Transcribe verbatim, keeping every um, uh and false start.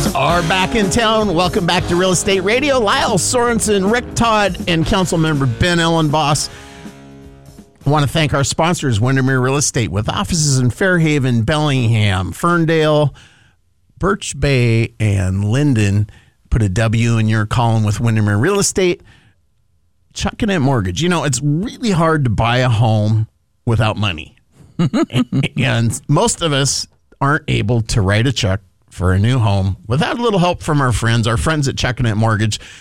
Realtors are back in town. Welcome back to Real Estate Radio. Lyle Sorensen, Rick Todd, and Councilmember Ben Ellenboss. I want to thank our sponsors, Windermere Real Estate, with offices in Fairhaven, Bellingham, Ferndale, Birch Bay, and Linden. Put a W in your column with Windermere Real Estate. Chucking It Mortgage. You know, it's really hard to buy a home without money. And most of us aren't able to write a check for a new home without a little help from our friends, our friends at Chucking It Mortgage.